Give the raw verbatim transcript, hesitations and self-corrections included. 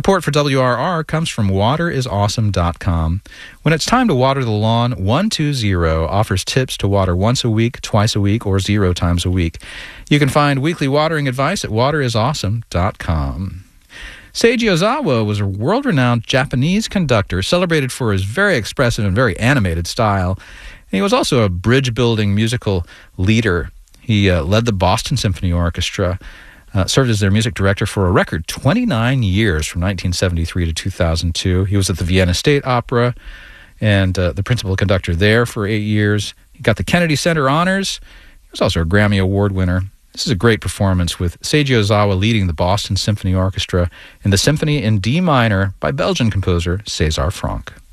Support for W R R comes from water is awesome dot com. When it's time to water the lawn, one two zero offers tips to water once a week, twice a week, or zero times a week. You can find weekly watering advice at water is awesome dot com. Seiji Ozawa was a world-renowned Japanese conductor celebrated for his very expressive and very animated style. And he was also a bridge-building musical leader. He uh, led the Boston Symphony Orchestra, uh, served as their music director for a record twenty-nine years from nineteen seventy-three to two thousand two. He was at the Vienna State Opera and uh, the principal conductor there for eight years. He got the Kennedy Center honors. He was also a Grammy Award winner. This is a great performance with Seiji Ozawa leading the Boston Symphony Orchestra in the Symphony in D minor by Belgian composer César Franck.